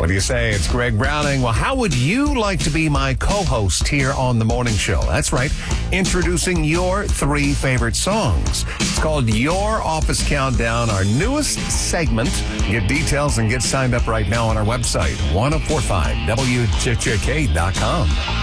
What do you say? It's Greg Browning. Well, how would you like to be my co-host here on The Morning Show? That's right. Introducing your 3 favorite songs. It's called Your Office Countdown, our newest segment. Get details and get signed up right now on our website, 1045wjjk.com.